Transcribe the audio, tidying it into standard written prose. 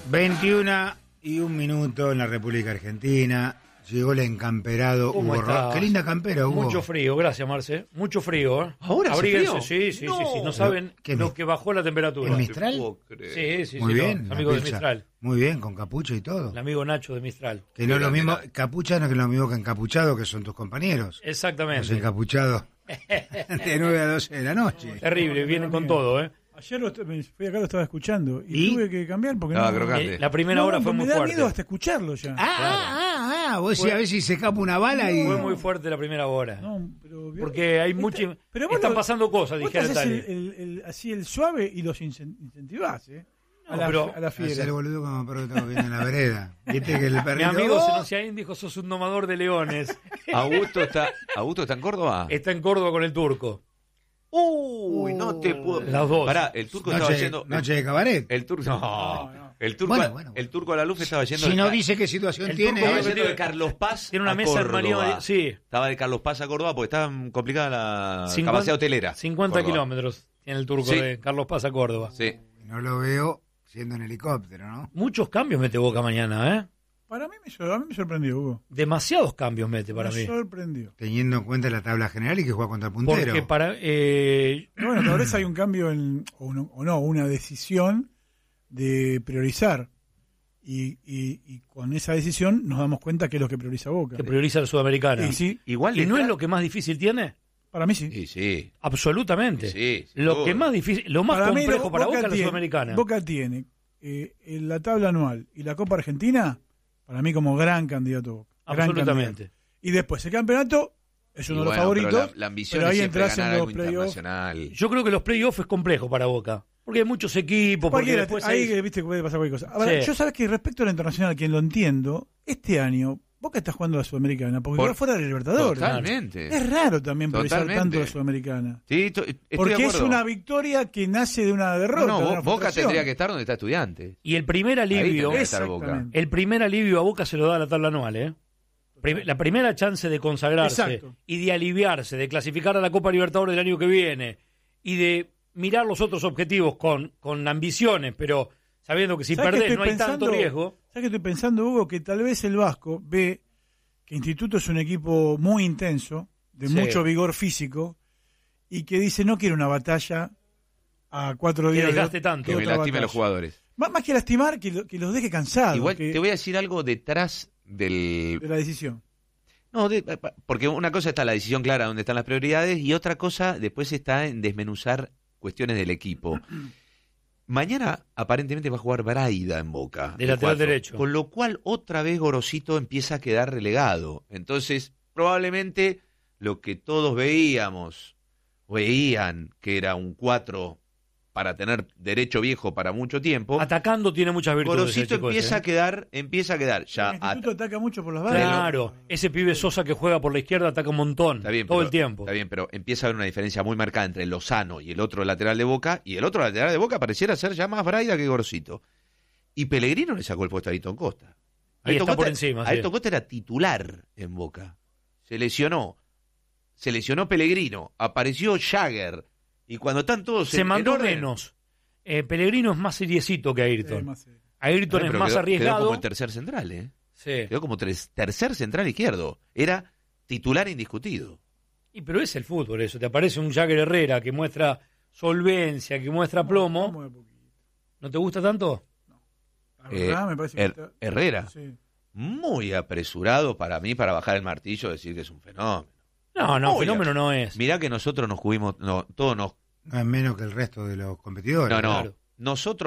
21:01 en la República Argentina. Llegó el encamperado Hugo Rojas. Qué linda campera, Hugo. Mucho frío, gracias, Marce. Mucho frío, ¿eh? ¿Ahora hace frío? Sí. No saben lo que bajó la temperatura. ¿En Mistral? Sí. Muy bien. Los amigos de Mistral. Muy bien, con capucha y todo. El amigo Nacho de Mistral. Que no es lo mismo, capucha no es lo mismo que encapuchado, que son tus compañeros. Exactamente. Los encapuchados de 9 a 12 de la noche. Terrible, vienen con todo, ¿eh? Ayer fui acá, lo estaba escuchando y tuve que cambiar porque la primera hora fue muy fuerte. Me da miedo hasta escucharlo ya. Vos decís a ver si se escapa una bala y... Fue muy fuerte la primera hora. No, pero, porque hay mucho... Están pasando cosas, dijera Tali. Así el suave y los incentivás, a la fiera. Hacer el boludo como perro que estamos viendo en la vereda. ¿Viste que el perrito... Mi amigo Senociaín dijo, sos un domador de leones. ¿Augusto está en Córdoba? Está en Córdoba con el turco. Uy, no te puedo... Las dos. Pará, el turco estaba yendo... Noche de cabaret. El turco... No. El turco, bueno. El turco a la luz estaba yendo... Si no dice qué situación tiene... Estaba yendo de Carlos Paz tiene una mesa en María... Sí. Estaba de Carlos Paz a Córdoba porque estaba complicada la capacidad hotelera. 50 Córdoba. Kilómetros tiene el turco de Carlos Paz a Córdoba. Sí. No lo veo siendo en helicóptero, ¿no? Muchos cambios mete Boca mañana, ¿eh? A mí me sorprendió, Hugo. Demasiados cambios mete para mí. Me sorprendió. Teniendo en cuenta la tabla general y que juega contra el puntero. Porque Bueno, tal vez hay un cambio una decisión de priorizar. Y con esa decisión nos damos cuenta que es lo que prioriza Boca. Que prioriza la Sudamericana. Sí. ¿Y no es lo que más difícil tiene? Para mí sí. Sí. Absolutamente. Sí, lo que más difícil, lo más para complejo para Boca es la Sudamericana. Boca tiene en la tabla anual y la Copa Argentina, para mí como gran candidato Boca. Absolutamente. Y después el campeonato es uno de los favoritos. Pero la ambición pero ahí es siempre entras ganar en algo los playoffs. internacional. Yo creo que los playoffs es complejo para Boca. Porque hay muchos equipos. Porque después viste que puede pasar cualquier cosa. Ahora, yo sabes que respecto a la internacional, quien lo entiendo, este año Boca está jugando la Sudamericana, porque va fuera de Libertadores. Totalmente. Es raro también priorizar tanto la Sudamericana. Sí, porque es una victoria que nace de una derrota. No, Boca tendría que estar donde está Estudiantes. Y el primer alivio, el primer alivio a Boca se lo da la tabla anual, ¿eh? La primera chance de consagrarse y de aliviarse, de clasificar a la Copa Libertadores del año que viene y de mirar los otros objetivos con ambiciones, pero sabiendo que si perdés no hay tanto riesgo. ¿Sabes qué estoy pensando, Hugo? Que tal vez el Vasco ve que Instituto es un equipo muy intenso, de mucho vigor físico, y que dice, no quiero una batalla a 4 días. Que desgaste tanto. Que me lastime a los jugadores. Más que lastimar, que los deje cansados. Igual te voy a decir algo detrás de la decisión. No, porque una cosa está la decisión clara, donde están las prioridades, y otra cosa después está en desmenuzar cuestiones del equipo. Mañana aparentemente va a jugar Braida en Boca. De lateral derecho. Con lo cual otra vez Gorosito empieza a quedar relegado. Entonces, probablemente lo que todos veían que era un 4 para tener derecho viejo para mucho tiempo. Atacando tiene muchas virtudes. Gorosito empieza a quedar ya. El Instituto ataca mucho por las bandas. Claro, ese pibe Sosa que juega por la izquierda ataca un montón, todo el tiempo. Está bien, pero empieza a haber una diferencia muy marcada entre Lozano y el otro lateral de Boca, y el otro lateral de Boca pareciera ser ya más Braida que Gorosito. Y Pellegrino le sacó el puesto a Ayrton Costa. Ahí está por encima. Ayrton Costa era titular en Boca. Se lesionó Pellegrino, apareció Jagger. Y cuando están todos se mandó menos. Pellegrino es más seriecito que Ayrton. Ayrton es más arriesgado. Quedó como el tercer central, ¿eh? Sí. Quedó como tercer central izquierdo. Era titular indiscutido. Pero es el fútbol eso. Te aparece un Jagger Herrera que muestra solvencia, que muestra plomo. ¿No te gusta tanto? No. La verdad, me parece que Herrera. Sí. Muy apresurado para mí para bajar el martillo y decir que es un fenómeno. No, fenómeno no es. Mirá que nosotros nos cubrimos, todos nos... No es menos que el resto de los competidores. No, nosotros